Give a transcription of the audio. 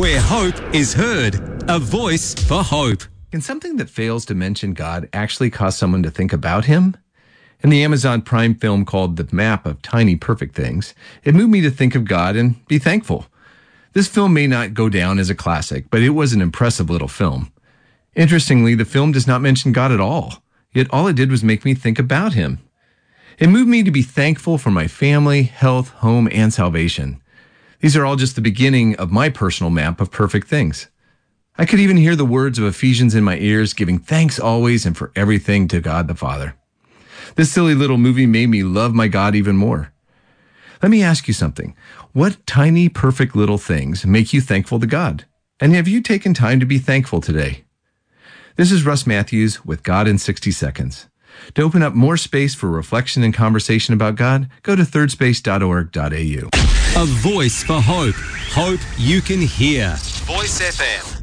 where hope is heard. A voice for hope. Can something that fails to mention God actually cause someone to think about him? In the Amazon Prime film called The Map of Tiny Perfect Things, it moved me to think of God and be thankful. This film may not go down as a classic, but it was an impressive little film. Interestingly, the film does not mention God at all, yet all it did was make me think about him. It moved me to be thankful for my family, health, home, and salvation. These are all just the beginning of my personal map of perfect things. I could even hear the words of Ephesians in my ears, giving thanks always and for everything to God the Father. This silly little movie made me love my God even more. Let me ask you something. What tiny, perfect little things make you thankful to God? And have you taken time to be thankful today? This is Russ Matthews with God in 60 Seconds. To open up more space for reflection and conversation about God, go to thirdspace.org.au. A voice for hope. Hope you can hear. Voice FM.